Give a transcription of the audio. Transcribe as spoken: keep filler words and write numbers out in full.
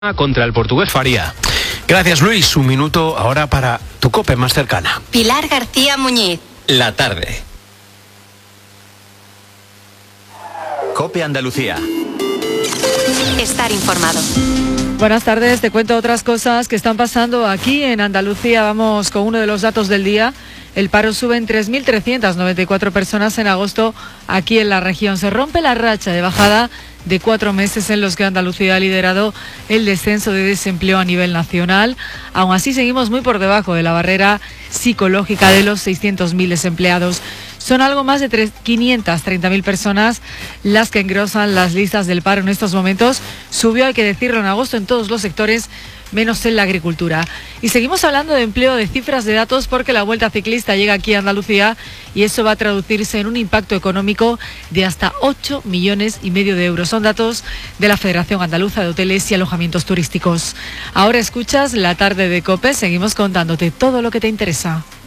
contra el portugués Faría. Gracias, Luis. Un minuto ahora para tu COPE más cercana. Pilar García Muñiz. La tarde. COPE Andalucía. Estar informado. Buenas tardes, te cuento otras cosas que están pasando aquí en Andalucía. Vamos con uno de los datos del día. El paro sube en tres mil trescientas noventa y cuatro personas en agosto aquí en la región. Se rompe la racha de bajada de cuatro meses en los que Andalucía ha liderado el descenso de desempleo a nivel nacional. Aún así seguimos muy por debajo de la barrera psicológica de los seiscientos mil desempleados. Son algo más de quinientas treinta mil personas las que engrosan las listas del paro en estos momentos. Subió, hay que decirlo, en agosto en todos los sectores, menos en la agricultura. Y seguimos hablando de empleo, de cifras, de datos, porque la Vuelta Ciclista llega aquí a Andalucía y eso va a traducirse en un impacto económico de hasta ocho millones y medio de euros. Son datos de la Federación Andaluza de Hoteles y Alojamientos Turísticos. Ahora escuchas La Tarde de COPE, seguimos contándote todo lo que te interesa.